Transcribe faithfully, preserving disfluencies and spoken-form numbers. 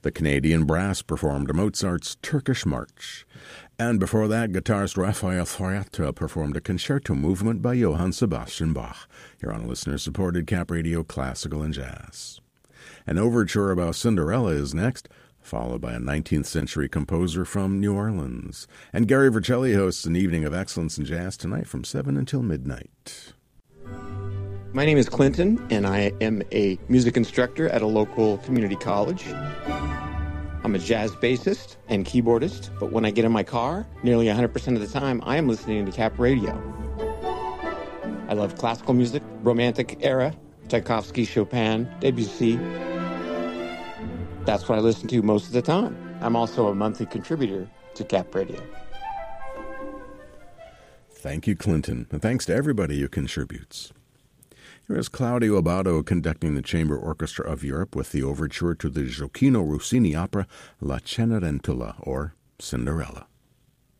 The Canadian Brass performed Mozart's Turkish March. And before that, guitarist Raphael Foreta performed a concerto movement by Johann Sebastian Bach. You're on a listener-supported Cap Radio Classical and Jazz. An overture about Cinderella is next, followed by a nineteenth century composer from New Orleans. And Gary Vercelli hosts an evening of excellence in jazz tonight from seven until midnight. My name is Clinton, and I am a music instructor at a local community college. I'm a jazz bassist and keyboardist, but when I get in my car, nearly one hundred percent of the time, I am listening to Cap Radio. I love classical music, Romantic era, Tchaikovsky, Chopin, Debussy. That's what I listen to most of the time. I'm also a monthly contributor to Cap Radio. Thank you, Clinton, and thanks to everybody who contributes. Here is Claudio Abbado conducting the Chamber Orchestra of Europe with the overture to the Gioacchino Rossini opera La Cenerentola, or Cinderella.